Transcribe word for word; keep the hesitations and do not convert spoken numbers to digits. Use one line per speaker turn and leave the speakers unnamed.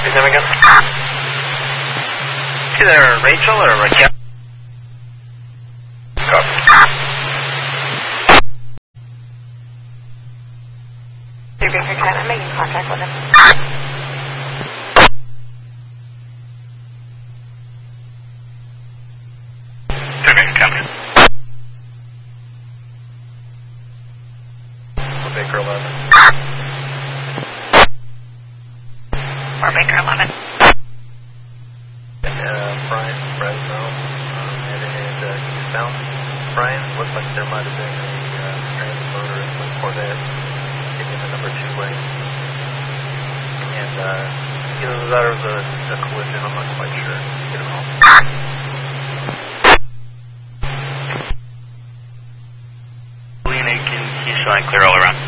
What's his name again?
Either Rachel or Raquel.
Copy.
three Baker ten, I'm making contact with him.
three Baker coming in.
four Baker eleven.
four Baker eleven.
And, uh, Brian, Fresno, um, heading into eastbound. Brian, looks like there might have been a uh, stranded motorist with Corvette taking the number two lane. And, uh, either that or the, the collision, I'm not quite sure. Get it all.
Julian Aiken, East Line, clear all around.